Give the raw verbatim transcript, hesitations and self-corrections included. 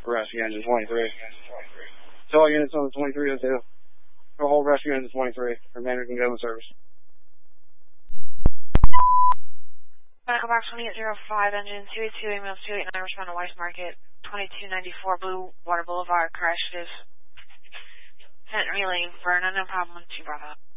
rescue engine twenty-three. So all units on the twenty-three oh two. The whole rescue engine twenty-three. Remainder can go in service. Medical box twenty-eight oh five, engine two eighty-two, email two eighty-nine, respond to Weiss Market, twenty-two ninety-four Blue Water Boulevard, crash is sent relaying for no problem, two Bravo.